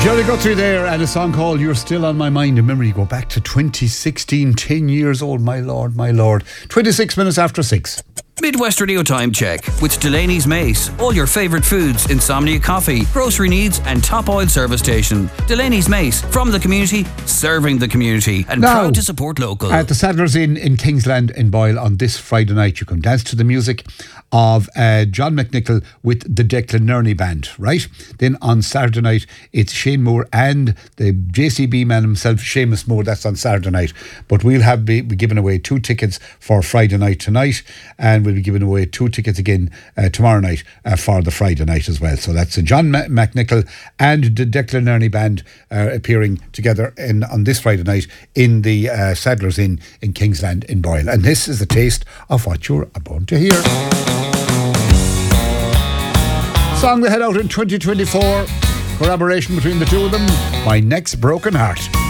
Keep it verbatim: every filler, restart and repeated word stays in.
Jerry Guthrie there, and a song called You're Still on My Mind. Remember, you go back to twenty sixteen, ten years old, my lord, my lord. twenty-six minutes after six. Midwest Radio Time Check with Delaney's Mace. All your favourite foods, insomnia coffee, grocery needs and top oil service station. Delaney's Mace, from the community, serving the community, and Now, proud to support local. At the Sadler's Inn in Kingsland in Boyle on this Friday night, you can dance to the music of uh, John McNichol with the Declan Nerney Band, right? Then on Saturday night, it's Shane Moore and the J C B man himself, Seamus Moore. That's on Saturday night. But we'll have be, be giving away two tickets for Friday night tonight, and we'll be giving away two tickets again uh, tomorrow night uh, for the Friday night as well. So that's uh, John Ma- McNichol and the Declan Nerney Band uh, appearing together in, on this Friday night in the uh, Sadler's Inn in Kingsland in Boyle. And this is the taste of what you're about to hear. Song we had out in twenty twenty-four, collaboration between the two of them, My Next Broken Heart.